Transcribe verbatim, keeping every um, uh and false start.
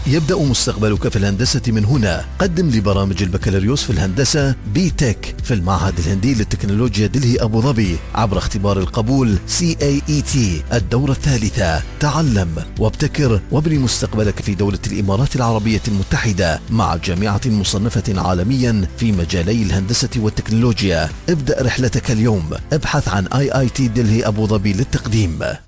يبدأ مستقبلك في الهندسة من هنا. قدم لبرامج البكالوريوس في الهندسة بي تك في المعهد الهندي للتكنولوجيا دلهي أبو ظبي عبر اختبار القبول سي إيه إي تي الدورة الثالثة. تعلم وابتكر وابني مستقبلك في دولة الإمارات العربية المتحدة مع جامعة مصنفة عالميا في مجالي الهندسة والتكنولوجيا. ابدأ رحلتك اليوم. ابحث عن آي آي تي دلهي أبو ظبي للتقديم.